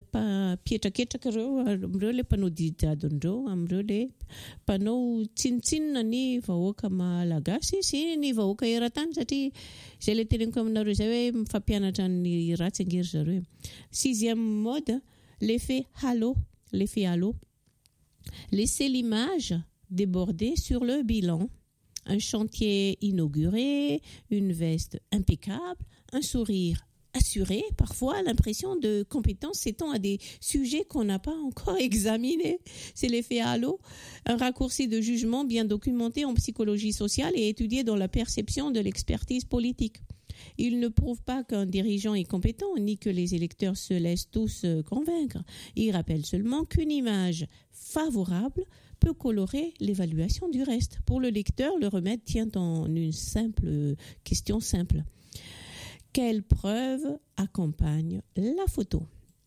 mpietraketaka ireo amreo le mpanao dijadon'ireo amreo le mpanao tsinitsinina ny vahoaka malagasy sy ny vahoaka eran-tany satria izay le teneniko aminareo izay hoe mifampianatra ny ratsy angery zareo. 6e mode, l'effet halo. L'effet halo. Laissez l'image déborder sur le bilan. Un chantier inauguré, une veste impeccable, un sourire assuré, parfois l'impression de compétence s'étend à des sujets qu'on n'a pas encore examinés. C'est l'effet halo, un raccourci de jugement bien documenté en psychologie sociale et étudié dans la perception de l'expertise politique. Il ne prouve pas qu'un dirigeant est compétent, ni que les électeurs se laissent tous convaincre. Il rappelle seulement qu'une image favorable peut colorer l'évaluation du reste. Pour le lecteur, le remède tient en une question simple. Quelle preuve accompagne la photo?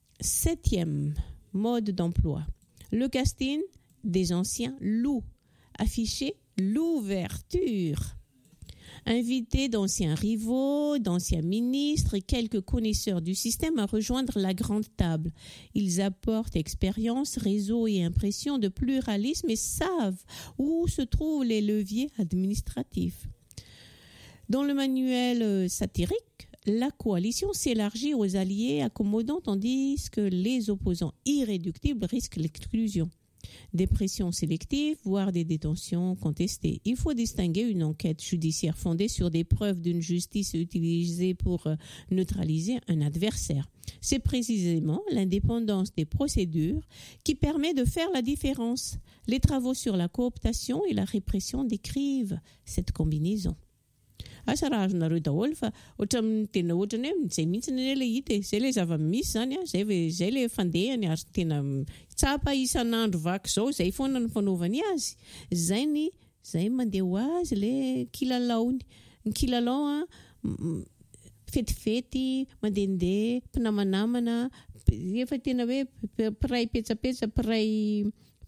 7e mode d'emploi. Le casting des anciens loups. Afficher l'ouverture. Inviter d'anciens rivaux, d'anciens ministres et quelques connaisseurs du système à rejoindre la grande table. Ils apportent expérience, réseau et impression de pluralisme et savent où se trouvent les leviers administratifs. Dans le manuel satirique, la coalition s'élargit aux alliés accommodants tandis que les opposants irréductibles risquent l'exclusion. Des pressions sélectives, voire des détentions contestées. Il faut distinguer une enquête judiciaire fondée sur des preuves d'une justice utilisée pour neutraliser un adversaire. C'est précisément l'indépendance des procédures qui permet de faire la différence. Les travaux sur la cooptation et la répression décrivent cette combinaison. Asa raha azonareo daholo fa ohatran'ny tena ohatrany hoe izay mihitsy le hita izay le zava-misy zany zay le fandehany ary tena tsapa isan'andro vaky zao izay foana ny fanaovany azy zay mandeha ho azy le kilalaony ny kilalao fetifety mandehandeha mpinamanamana efa tena hoe piray petsapetsa piray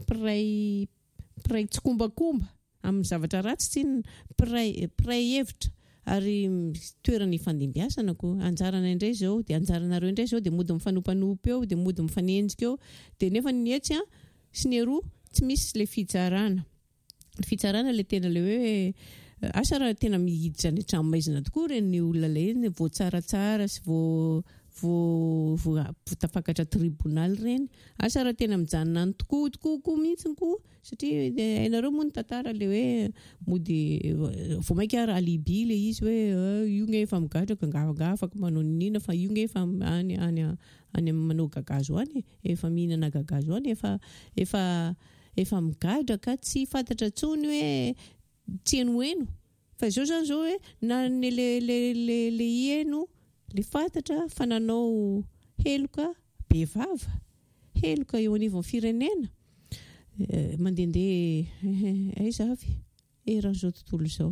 tsikombakomba amin'ny zavatra ratsy tsinona piray hevitra ary toerana ifandimbiasana ko anjarana indray zao dia anjaranareo indray zao dia mody mifanompanopy eo dia mody mifanenjika eo dia nefa ny etsy sy ny roa tsy misy le fitsarana le tena le hoe asa raha tena mihiditra ny tranomaizina tokoa reny olona le vao tsaratsara sy vao tafakatra tribunal reny asa raha tena mijanona ny tokoa mihitsy ko satria hainareo moa ny tantara le hoe mody vao mainka ary alibi le izy hoe io nge efa migadraka ngafaka manao nina fa io nge efa any manao gagazo any efa mihinana gagazo any efa migadraka tsy fantatra tsony hoe tsy eno fa zao zany zao hoe na le heno le fantatra fa nanao heloka bevava heloka eo anivon'ny firenena mandehandeha aizavy eran'izao tontolo izao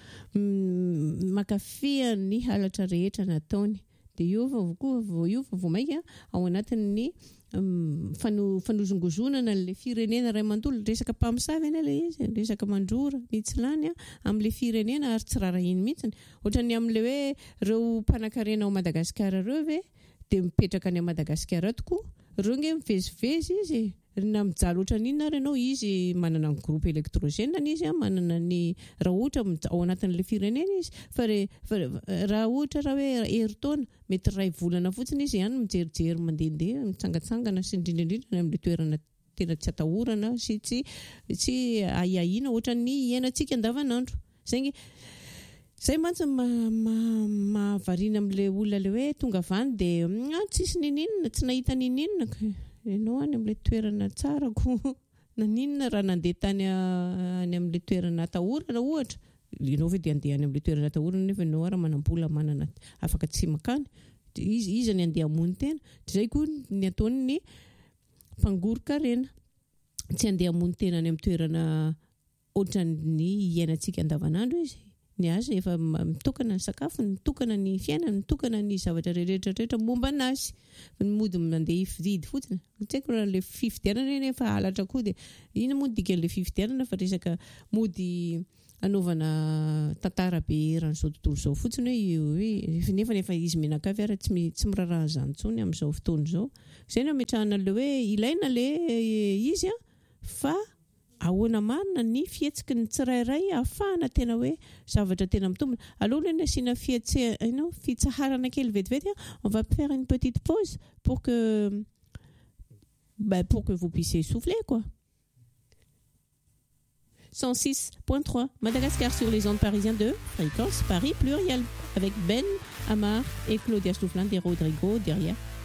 makafia ny halatra rehetra nataony dia io vao mainka ao anatin'ny fanozongozonana le firenena ray manontolo resaka mpamosavy eny le izy resaka mandrora mitsilany amin'le firenena ary tsy rarahiny mihitsiny ohatrany amin'le hoe reo mpanan-karena ao Madagasikara reo ve dia mipetraka any Madagasikara tokoa reo nge mivezivezy izy na mijaly ohatran'inona ary ianao izy manana ny groupe électrogène izy manana ny raha ohatra ao anatin'le firenena izy fa raha ohatra raha hoe heritaona mety ray volana fotsiny izy ihany mijerijery mandehandeha mitsangatsangana sy indrindraindrindra amin'le toerana tena tsy atahorana sy tsy aiahina ohatran'ny iainantsika andavanandro zay mantsy mahavariana amin'le olona le hoe tonga avany dia tsisy ninina tsy nahita ninina ianao any amin'le toerana tsara ko naninona raha nandeha tany any amin'le toerana atahorana ohatra ianao ve dia andeha any amin'le toerana atahorana nefa ianao ary manambola manana afaka tsy makany izy ny andeha amony tena zay koa ny ataony ny mpangorokarena tsy andeha amony tena any amin'ny toerana ohatran'ny iainantsika andavanandro izy ny azy efa mitokana ny sakafo mitokana ny fiainana mitokana ny zavatra rehetra momba anazy ny mody mandeha ifididy fotsiny tsy haiko raha le fifidianana eny efa halatra koa dia ina moa dikan'le fifidianana fa resaka mody anaovana tantara be eran'izao tontolo izao fotsiny nefa izy menakavy ary tsy miraraha izany intsony amin'izao fotoana izao. Izay no ametrahana ilay hoe ilaina ilay izy fa ahoana marina ny fihetsiky ny tsirairay ahafahana tena hoe zavatra tena mitombina. Aloha ny asiana fitsaharana kely vetivety, on va faire une petite pause pour que vous puissiez souffler quoi. 106.3 Madagascar sur les ondes parisiennes de Fréquence Paris Pluriel avec Ben Amar et Claudia Stoufflin et Rodrigo derrière.